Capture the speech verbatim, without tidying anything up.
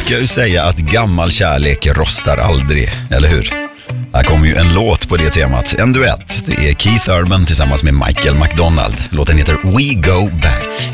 brukar ju säga att gammal kärlek rostar aldrig, eller hur? Här kommer ju en låt på det temat, en duett. Det är Keith Urban tillsammans med Michael McDonald. Låten heter We Go Back.